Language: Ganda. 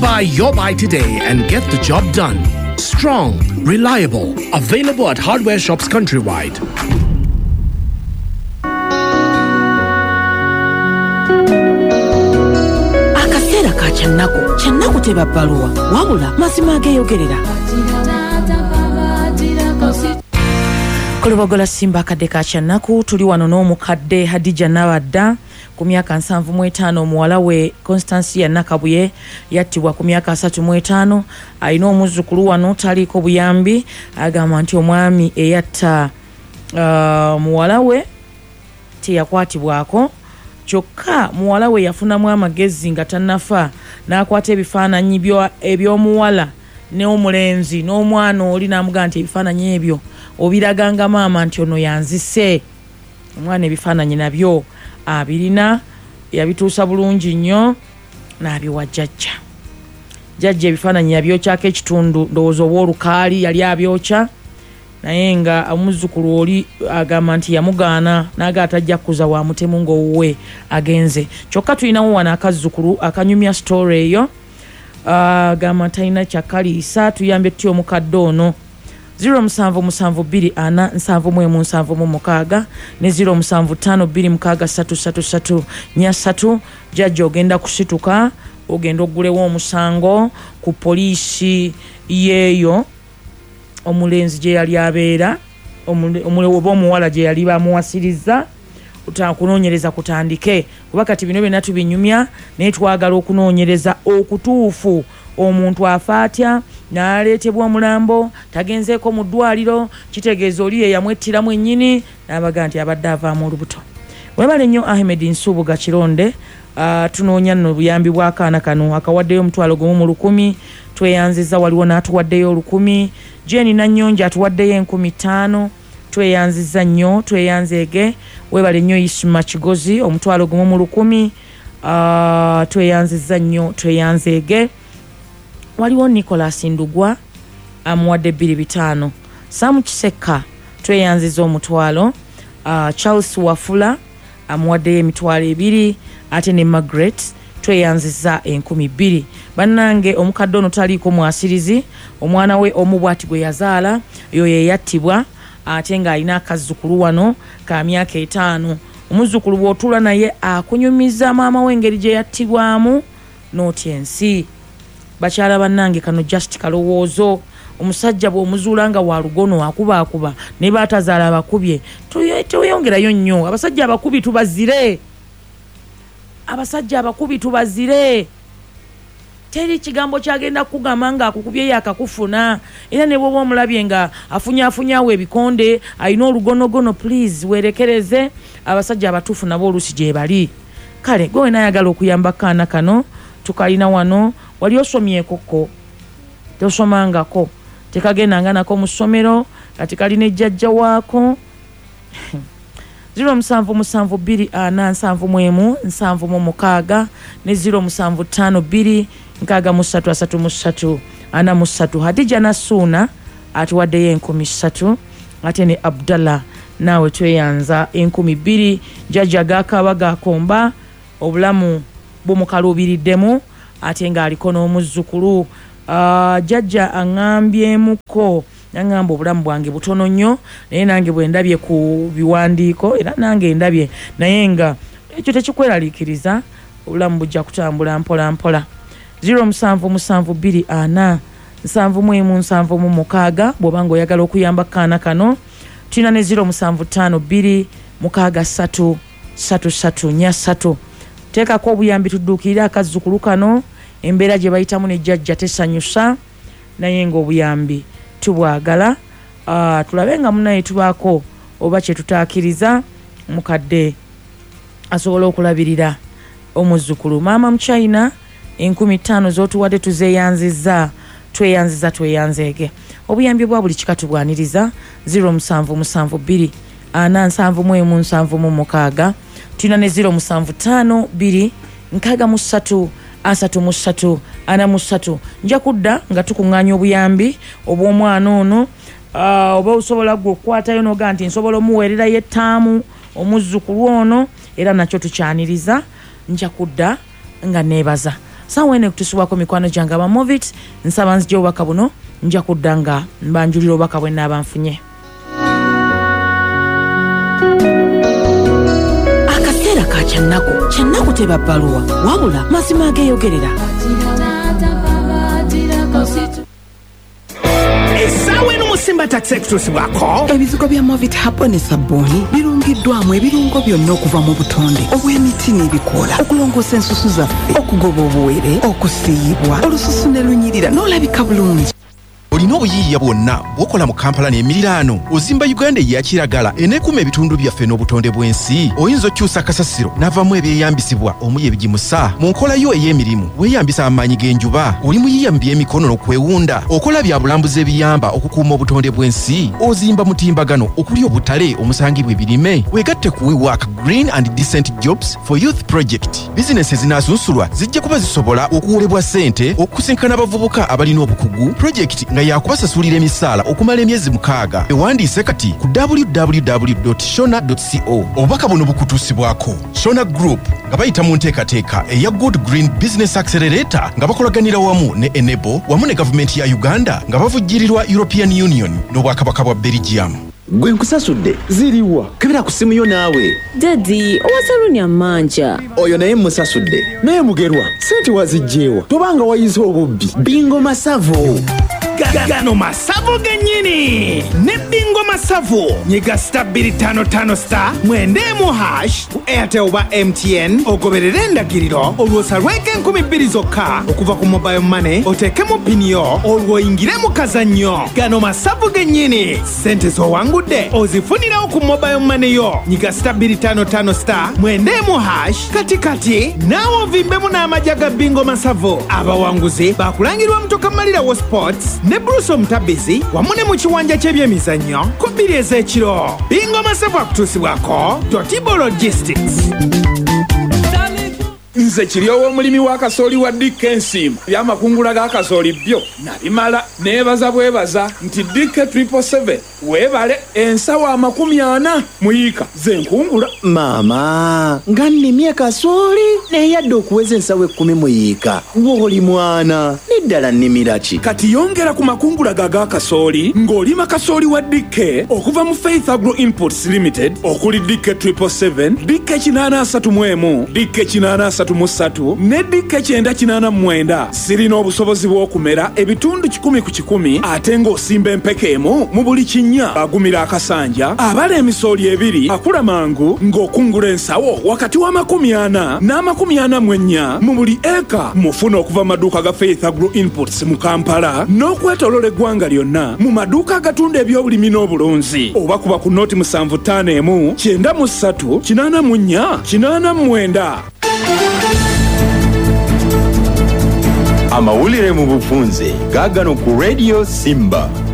Buy your buy today and get the job done. Strong, reliable, available at hardware shops countrywide. Akaseera ka kyannaku teba bbaluwa wabula mazima ageeyogerera. Kulubogola Simba akadde ka kyannaku tuli wano n'omukadde Hadija Nabadda ku myaka 75 muwala we Constancia Nakabuye yattibwa ku myaka 35 alina omuzzukulu wano taliko buyambi agamba nti omwami eyatta muwala we teyakwatibwako kyokka muwala we yafunamu amagezi nga tannafa n'akwata ebifaananyi eby'omuwala n'omulenzi n'omwana oli n'amugamba nti ebifaananyi ebyo obiraganga maama nti ono yanzise. Omwana ebifaananyi nabyo abirina yabituusa bulungi nnyo n'abiwa jjajja. Jjajja ebifaananyi yabyokyako ekitundu ndowooza obw'olukaali yali abyokya naye nga omuzzukulu oli agamba nti yamugaana n'aga atajja kuza wa mutemu ng'owuwe agenze. Kyokka tulinawo wano akazzukulu akanyumya story eyo agamba talina kyakaliisa tuyambye tutya omukadde ono 07724777 ne 07526333 jjajja ogenda kusituka ogenda oggulewo omusango ku poliisi yeeyo omulenzi gye yali abeera oba omuwala gye yali bamuwasiriza okunoonyereza kutandike kuba kati bino byonna tubinyumya naye twagala okunoonyereza okutuufu omuntu afa atya n'aleetebwa omulambo tagenzeeko mu ddwaliro kitegeeza oli ye yamwettiramu ennyini n'abaga nti abadde avaamu olubuto. Webale nnyo Ahmed Nsubuga Kironde tunoonya nno obuyambi bw'akaana kano akawaddeyo $1,100 tweyanziza waliwo n'atuwaddeyo $1,000 Jeni Nanyonja atuwaddeyo $5,000 tweyanziza nnyo tweyanzeege. Webale nnyo Isma Kigozi $1,100 tweyanziza nnyo tweyanzeege. Waliwo Nicholas Ndugwa amuwadde $2,500 Sam Kiseka tweyanziza $1,000 Charles Wafula amuwaddeyo $2,000 ate ne Margaret tweyanziza $2,000. Bannange omukadde ono taliiko mwasirizi omwana we omu bw'ati gwe yazaala yo ye yattibwa ate ng'alina akazzukulu wano ka myaka 5. Omuzzukulu bw'otuula naye akunyumiza maama we engeri gye yattibwamu n'otya ensi. Bakyala bannange kano just kalowoozo omusajja bw'omuzuula nga wa lugono akuba ne baatazaala abakubye tuyongerayo nnyo. Abasajja abakubi tubazire teri kigambo kyagenda kugamba nga akukubye yakakufuna era ne bwoba omulabye nga afunyafunyawo ebikonde alina olugonogono please werekereze. Abasajja abatuufu nabo oluusi gye bali. Kale gwe nayagala okuyamba kaana kano tukalina wano wali osomyekoko tosomangako tekagendanga nako mu ssomero kati kalina ejjajja waako 07724776 ne 07526333 Hadija Nasuna atuwaddeyo $3,000 ate ne Abdallah naawe tweyanza $2,000. Jjajja gakaba gakomba obulamu bumukaluubiriddemu ate ng'aliko n'omuzzukulu. Jjajja aŋŋambyemuko nangamba obulamu bwange butono nnyo naye nange bwe ndabye ku biwandiiko era nange ndabye naye nga ekyo tekikweraliikiriza obulamu bujja kutambula mpola mpola. 07724776 bw'obanga oyagala okuyamba kaana kano tulina ne 07526333 teekako obuyambi tudduukirire akazzukulu kano. Embeera gye bayitamu ne jjajja tesanyusa naye ng'obuyambi tubwagala. Tulabe nga munaye tubaako oba kye tutaakiriza mukadde asobola okulabirira omuzzukulu. Maama Muchina $5,000 z'otuwadde tuzeeyanziza tweyanzeege. Obuyambi bwa buli kika tubwaniriza 07724776 tulina ne 07526333 nja kudda nga tukuŋŋaanya obuyambi obw'omwana ono oba osobola gwe okukwatayo noga nti nsobola omuweererayo ettaamu omuzzukulu ono era nakyo tukyaniriza nja kudda nga neebaza sawa ene kutusubwako mikwano gyange aba Movit nsaba nzija obubaka buno nja kudda nga mbanjulira obubaka bwe nnaaba nfunye. Akaseera ka kyannaku teba bbaluwa wabula mazima ageeyogerera. Esawe n'umusimba taxi extras bwako ebizigo bya Movit Habo ne sabuni birungiddwamu ebirungo byonna okuva mu butonde obw'emiti n'ebikoola okulongoosa ensusu zaffe okugoba obuwere okusiiyibwa olususu ne lunyirira n'olabika bulungi. Olina obuyiiya bwonna bw'okola mu Kampala n'emiriraano ozimba Uganda eya kiragala eneekuma ebitundu byaffe n'obutonde bw'ensi. Oyinza okyusa kasasiro n'avamu ebyeyambisibwa omuli ebigimusa mu nkola yo ey'emirimu weeyambisa amaanyi g'enjuba oli muyiiya mu by'emikono n'okwewunda okola bya bulambuzi ebiyamba okukuuma obutonde bw'ensi ozimba mutimbagano okuli obutale omusangibwa ebirime weegatte ku WeWork Green and Decent Jobs for Youth Project. Bizinesi ezinaasunsulwa zijja kuba zisobola okuwolebwa ssente okusinkana abavubuka abalina obukugu projekiti nga yakubasasulira emisaala okumala emyezi 6. Ewandiise kati ku www.shona.co. Obubaka buno bukutuusibwako Shona Group nga bayita mu nteekateeka eya Good Green Business Accelerator nga bakolaganira wamu ne Enable wamu ne gavumenti ya Uganda nga bavujjirirwa European Union n'obwakabaka bwa Belgium. Gwe nkusasudde ziriwa kebera ku simu yo naawe. Daddy owasalunya manja Oyo naye musasudde naye mugerwa sente wazijjeewa tobanga wayize obubbi. Bingo Masavu Gano Masavu gennyini ne Bingo Masavu nyiga *255* mwendemu hash ku Airtel oba MTN ogoberere endagiriro olwosa lweke 2000 zokka okuva ku mobile money oteekemu pini yo olwoyingire mu kazannyo. Gano Masavu gennyini sente z'owangudde ozifunirawo ku mobile money yo nyiga *255* mwendemu hash kati naawe ovimbemu n'amajja ga Bingo Masavu. Abawanguzi bakulangirwa Mutoka Malirawo Sports ne Bruce Mutabizi wamu ne mu kiwanja ky'ebyemizannyo ku 2 ez'ekiro. Bingo Masavu akutuusibwako Totibo Logistics. Nze kiryowo omulimi wa kasooli wa Dickensim byamakungula ga kasooli byo nabimala neebaza bwebaza nti Dicke 777 weebale ensawa 40 muyiika ze nkungula. Maama nga nnimye kasooli neyadde okuweza ensawo 10 muyiika w'oli mwana neddala nnimira ki? Kati yongera ku makungula ga kasooli ng'olima kasooli wa Dicke okuva mu Faith Agro Imports Limited okuli Dicke 777, Dicke 831, Dicke 833 ne Dicke 989 sirina obusobozi bw'okumera ebitundu 10 ku 10 ate ng'osimba empeke emu mu buli kinnya agumira akasanja abala emisooli 2 akula mangu ng'okungula ensawo wakati wa 40 n'44 mu buli eka. Mufuna okuva maduuka ga Faith Agro Imports mu Kampala n'okwetolola eggwanga lyonna mu maduuka agatunda ebyobulimi n'obulunzi oba kuba ku noti 751 93 84 89. Amawulire mu bufunze gaagano ku Radio Simba.